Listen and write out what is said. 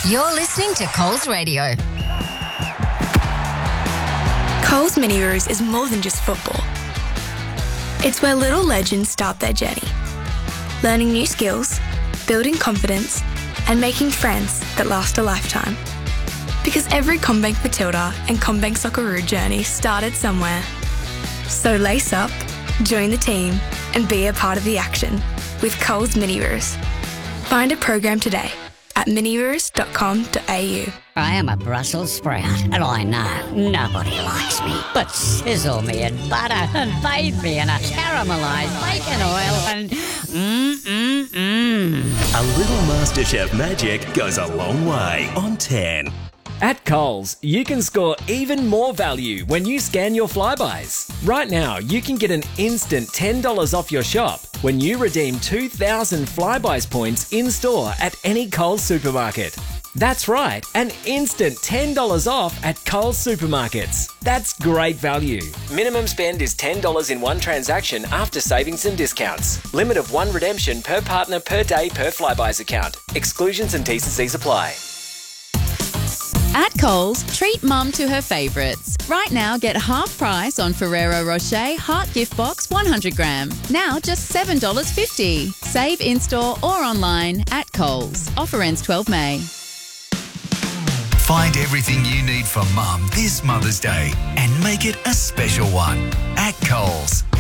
You're listening to Coles Radio. Coles Mini Roos is more than just football. It's where little legends start their journey, learning new skills, building confidence, and making friends that last a lifetime. Because every CommBank Matilda and CommBank Socceroo journey started somewhere. So lace up, join the team, and be a part of the action with Coles Mini Roos. Find a program today at miniroos.com.au. I am a Brussels sprout, and I know nobody likes me. But sizzle me in butter and bathe me in a caramelised bacon oil and A little MasterChef magic goes a long way on 10. At Coles, you can score even more value when you scan your Flybuys. Right now, you can get an instant $10 off your shop when you redeem 2,000 Flybuys points in-store at any Coles supermarket. That's right, an instant $10 off at Coles supermarkets. That's great value. Minimum spend is $10 in one transaction after savings and discounts. Limit of one redemption per partner per day per Flybuys account. Exclusions and T&Cs apply. At Coles, treat mum to her favourites. Right now, get half price on Ferrero Rocher Heart Gift Box 100 gram. Now just $7.50. Save in-store or online at Coles. Offer ends 12 May. Find everything you need for mum this Mother's Day and make it a special one at Coles.